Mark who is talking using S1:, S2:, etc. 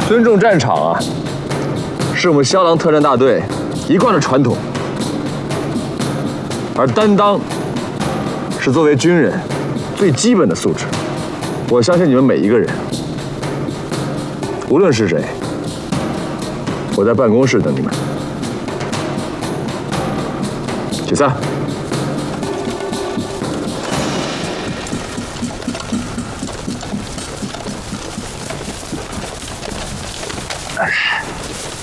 S1: 尊重战场啊，是我们骁狼特战大队一贯的传统。而担当是作为军人最基本的素质。我相信你们每一个人，无论是谁，我在办公室等你们。解散。